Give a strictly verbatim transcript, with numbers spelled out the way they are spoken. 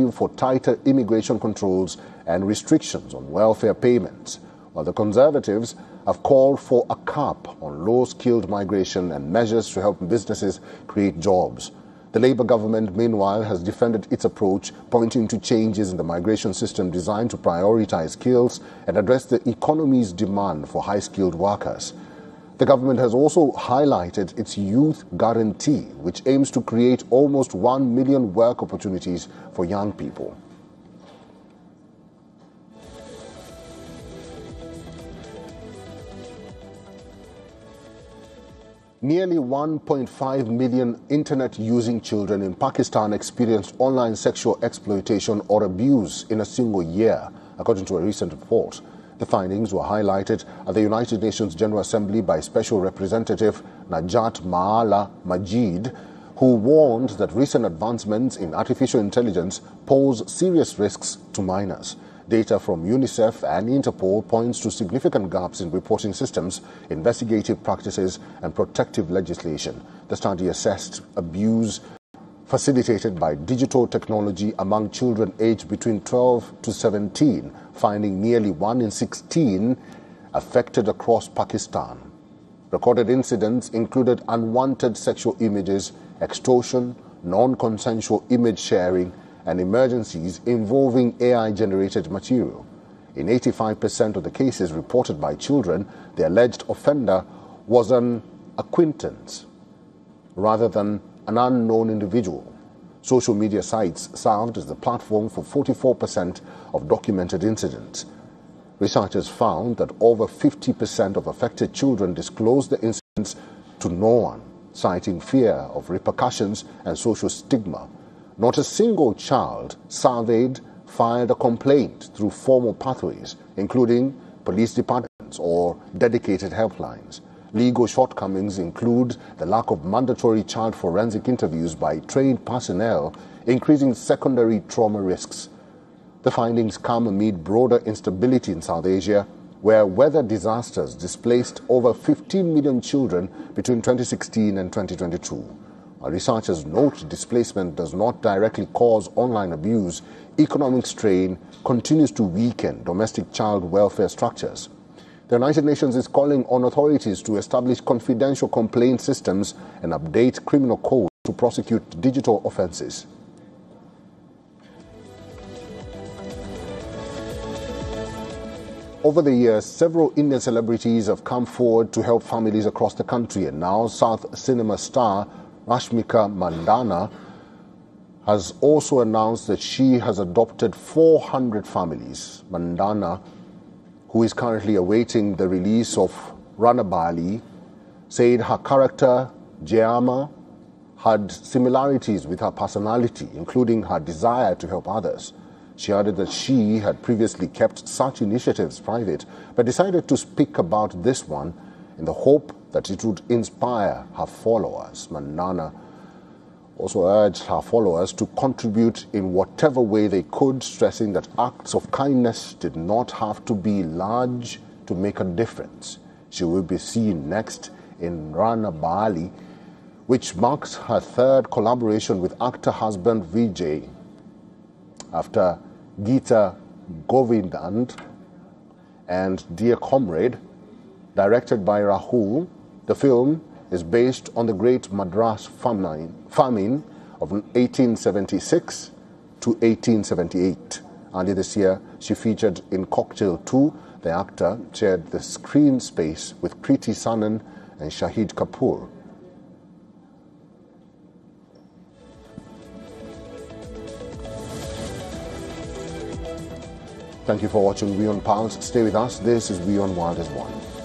calling for tighter immigration controls and restrictions on welfare payments, while the Conservatives have called for a cap on low-skilled migration and measures to help businesses create jobs. The Labour government, meanwhile, has defended its approach, pointing to changes in the migration system designed to prioritise skills and address the economy's demand for high-skilled workers. The government has also highlighted its Youth Guarantee, which aims to create almost one million work opportunities for young people. Nearly one point five million internet-using children in Pakistan experienced online sexual exploitation or abuse in a single year, according to a recent report. The findings were highlighted at the United Nations General Assembly by Special Representative Najat Maala Majid, who warned that recent advancements in artificial intelligence pose serious risks to minors. Data from UNICEF and Interpol points to significant gaps in reporting systems, investigative practices, and protective legislation. The study assessed abuse facilitated by digital technology among children aged between twelve to seventeen, finding nearly one in sixteen affected across Pakistan. Recorded incidents included unwanted sexual images, extortion, non-consensual image sharing, and emergencies involving A I-generated material. In eighty-five percent of the cases reported by children, the alleged offender was an acquaintance rather than an unknown individual. Social media sites served as the platform for forty-four percent of documented incidents. Researchers found that over fifty percent of affected children disclosed the incidents to no one, citing fear of repercussions and social stigma. Not a single child surveyed filed a complaint through formal pathways, including police departments or dedicated helplines. Legal shortcomings include the lack of mandatory child forensic interviews by trained personnel, increasing secondary trauma risks. The findings come amid broader instability in South Asia, where weather disasters displaced over fifteen million children between twenty sixteen and twenty twenty-two. Our researchers note displacement does not directly cause online abuse. Economic strain continues to weaken domestic child welfare structures. The United Nations is calling on authorities to establish confidential complaint systems and update criminal codes to prosecute digital offenses. Over the years, several Indian celebrities have come forward to help families across the country, and now South cinema star Rashmika Mandanna has also announced that she has adopted four hundred families. Mandanna, who is currently awaiting the release of Ranabali, said her character, Jayama, had similarities with her personality, including her desire to help others. She added that she had previously kept such initiatives private, but decided to speak about this one in the hope that it would inspire her followers. Mandanna also urged her followers to contribute in whatever way they could, stressing that acts of kindness did not have to be large to make a difference. She will be seen next in Ranabali, which marks her third collaboration with actor husband Vijay. After Geeta Govindan and Dear Comrade, directed by Rahul, the film is based on the Great Madras famine, famine of eighteen seventy-six to eighteen seventy-eight. Earlier this year, she featured in Cocktail two. The actor shared the screen space with Kriti Sanon and Shahid Kapoor. Thank you for watching WION Pulse. Stay with us. This is WION World is One.